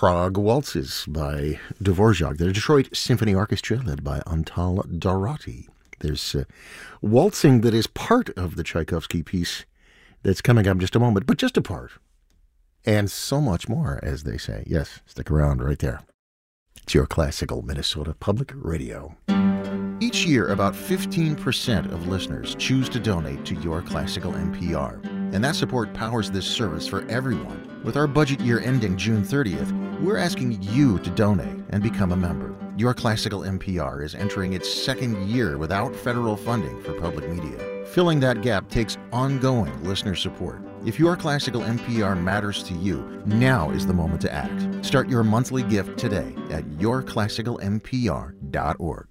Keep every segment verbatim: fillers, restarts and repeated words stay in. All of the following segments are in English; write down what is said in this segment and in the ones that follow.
Prague Waltzes by Dvorak, the Detroit Symphony Orchestra led by Antal Dorati. There's uh, waltzing that is part of the Tchaikovsky piece that's coming up in just a moment, but just a part. And so much more, as they say. Yes, stick around right there. It's your classical Minnesota Public Radio. Each year, about fifteen percent of listeners choose to donate to Your Classical N P R. And that support powers this service for everyone. With our budget year ending June thirtieth, we're asking you to donate and become a member. Your Classical N P R is entering its second year without federal funding for public media. Filling that gap takes ongoing listener support. If Your Classical N P R matters to you, now is the moment to act. Start your monthly gift today at your classical n p r dot org.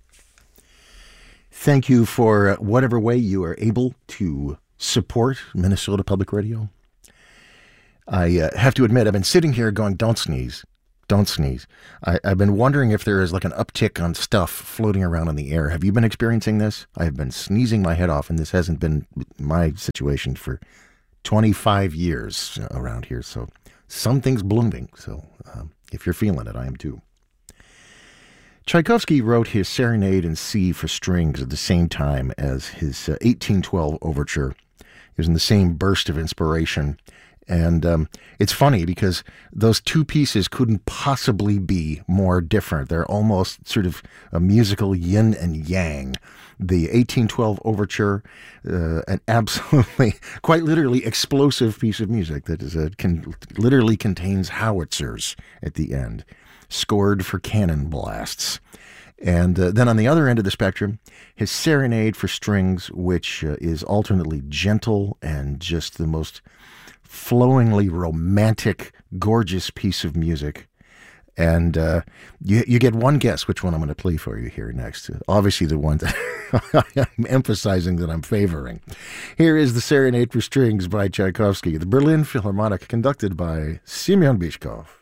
Thank you for whatever way you are able to support Minnesota Public Radio. I uh, have to admit, I've been sitting here going, don't sneeze, don't sneeze. I, I've been wondering if there is like an uptick on stuff floating around in the air. Have you been experiencing this? I've been sneezing my head off, and this hasn't been my situation for twenty-five years around here. So something's blooming. So um, if you're feeling it, I am too. Tchaikovsky wrote his Serenade in C for strings at the same time as his uh, eighteen twelve overture. It was in the same burst of inspiration. And um, it's funny because those two pieces couldn't possibly be more different. They're almost sort of a musical yin and yang. The eighteen twelve overture, uh, an absolutely, quite literally explosive piece of music that is a, can, literally contains howitzers at the end, scored for cannon blasts. And uh, then on the other end of the spectrum, his Serenade for strings, which uh, is alternately gentle and just the most flowingly romantic, gorgeous piece of music. And uh, you, you get one guess which one I'm going to play for you here next. Obviously the one that I'm emphasizing that I'm favoring. Here is the Serenade for Strings by Tchaikovsky, the Berlin Philharmonic, conducted by Semyon Bychkov.